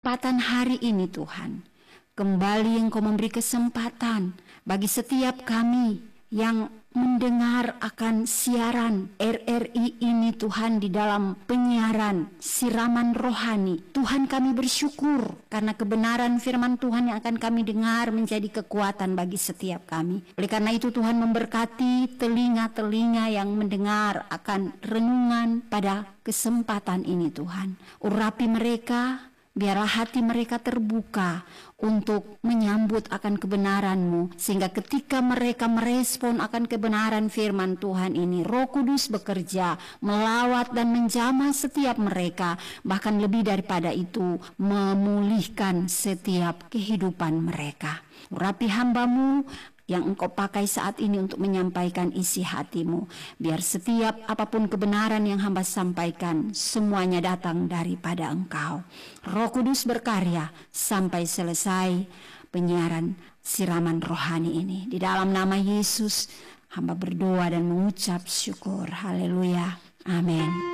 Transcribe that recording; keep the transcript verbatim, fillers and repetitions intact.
kesempatan hari ini Tuhan. Kembali Engkau memberi kesempatan bagi setiap kami yang mendengar akan siaran R R I ini Tuhan, di dalam penyiaran siraman rohani. Tuhan, kami bersyukur karena kebenaran firman Tuhan yang akan kami dengar menjadi kekuatan bagi setiap kami. Oleh karena itu Tuhan, memberkati telinga-telinga yang mendengar akan renungan pada kesempatan ini Tuhan. Urapi mereka, biarlah hati mereka terbuka untuk menyambut akan kebenaran-Mu, sehingga ketika mereka merespon akan kebenaran firman Tuhan ini, Roh Kudus bekerja, melawat dan menjamah setiap mereka, bahkan lebih daripada itu, memulihkan setiap kehidupan mereka. Urapi hamba-Mu yang Engkau pakai saat ini untuk menyampaikan isi hati-Mu. Biar setiap apapun kebenaran yang hamba sampaikan, semuanya datang daripada Engkau. Roh Kudus berkarya sampai selesai penyiaran siraman rohani ini. Di dalam nama Yesus, hamba berdoa dan mengucap syukur. Haleluya. Amin.